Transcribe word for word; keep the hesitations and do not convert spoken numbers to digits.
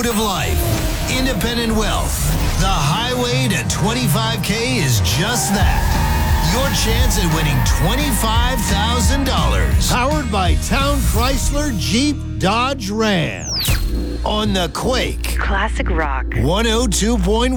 of life, independent wealth. The highway to twenty-five K is just that. Your chance at winning twenty-five thousand dollars. Powered by Town Chrysler Jeep Dodge Ram. On the Quake. Classic rock. one oh two point one.